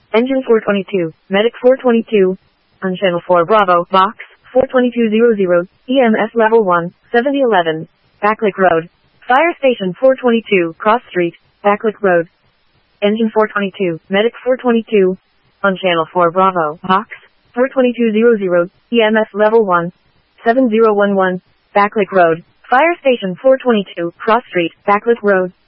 Engine 422, Medic 422, on Channel 4 Bravo, Box 42200, EMS Level 1, 7011, Backlick Road. Fire Station 422, Cross Street, Backlick Road. Engine 422, Medic 422, on Channel 4 Bravo, Box 42200, EMS Level 1, 7011, Backlick Road. Fire Station 422, Cross Street, Backlick Road.